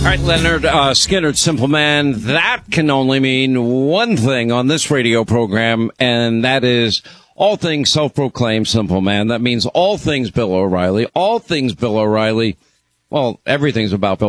All right, Leonard Skinner, Simple Man. That can only mean one thing on this radio program, and that is all things self-proclaimed Simple Man. That means all things Bill O'Reilly, all things Bill O'Reilly. Well, everything's about Bill